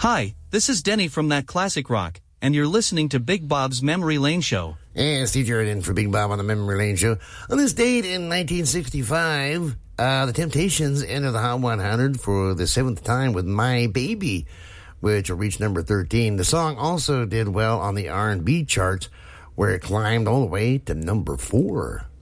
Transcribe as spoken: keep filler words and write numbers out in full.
Hi, this is Denny from That Classic Rock, and you're listening to Big Bob's Memory Lane Show. Yeah, Steve Jarrett in for Big Bob on the Memory Lane Show. On this date in nineteen sixty-five, uh, the Temptations entered the Hot one hundred for the seventh time with My Baby, which will reach number thirteen. The song also did well on the R and B charts, where it climbed all the way to number four.